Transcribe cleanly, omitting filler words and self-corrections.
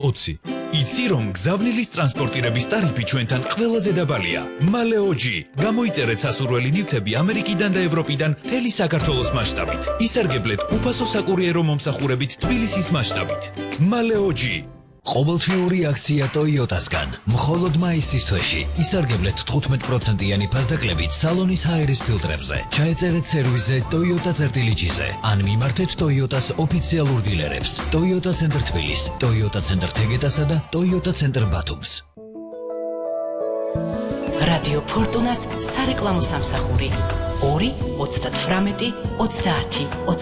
20. იცი რომ გზავნილის ტრანსპორტირების ტარიფი ჩვენთან ყველაზე დაბალია. მალეოჯი. გამოიწერეთ სასურველი ნივთები ამერიკიდან და ევროპიდან მთელი საქართველოს მასშტაბით. ისარგებლეთ უფასო საკურიერო მომსახურებით თბილისის მასშტაბით. მალეოჯი. ყოველთვიური აქცია Toyota-სგან. მხოლოდ მაისის თვეში ისარგებლეთ 15%-იანი ფასდაკლებით სალონის ჰაერის ფილტრებზე. ჩაეწერეთ სერვიზზე Toyota-ზე ან მიმართეთ Toyota-s ოფიციალურ დილერებს. Toyota ცენტრ თბილისს, Toyota ცენტრ თეგეტასა და Toyota ცენტრ ბათუმს. რადიო ფორტუნას სარეკლამო სამსახური 2 38 30